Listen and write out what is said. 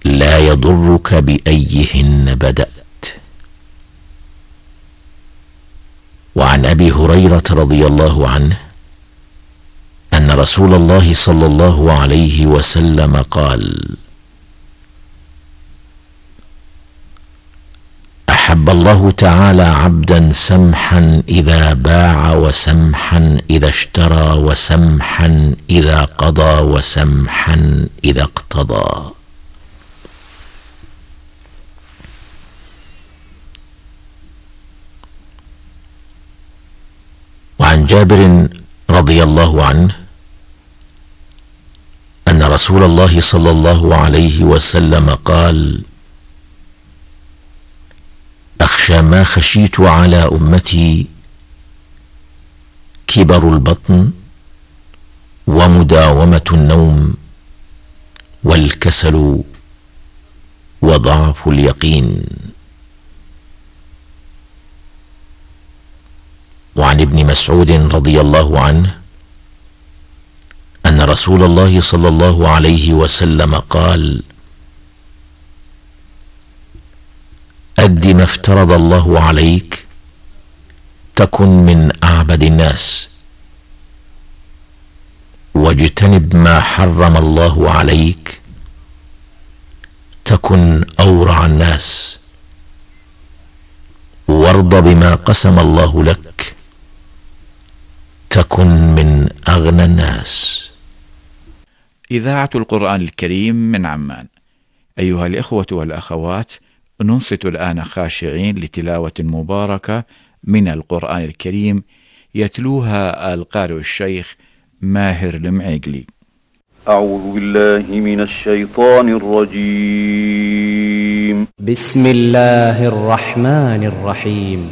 لا يضرك بأيهن بدأت. وعن أبي هريرة رضي الله عنه أن رسول الله صلى الله عليه وسلم قال: أحب الله تعالى عبدا سمحا إذا باع، وسمحا إذا اشترى، وسمحا إذا قضى، وسمحا إذا اقتضى. وعن جابر رضي الله عنه أن رسول الله صلى الله عليه وسلم قال: أخشى ما خشيت على أمتي كبر البطن، ومداومة النوم، والكسل، وضعف اليقين. وعن ابن مسعود رضي الله عنه أن رسول الله صلى الله عليه وسلم قال: أد ما افترض الله عليك تكن من أعبد الناس، واجتنب ما حرم الله عليك تكن أورع الناس، وارض بما قسم الله لك تكن من أغنى الناس. إذاعة القرآن الكريم من عمان. أيها الإخوة والأخوات، ننصت الآن خاشعين لتلاوة مباركة من القرآن الكريم يتلوها القارئ الشيخ ماهر المعيقلي. أعوذ بالله من الشيطان الرجيم. بسم الله الرحمن الرحيم.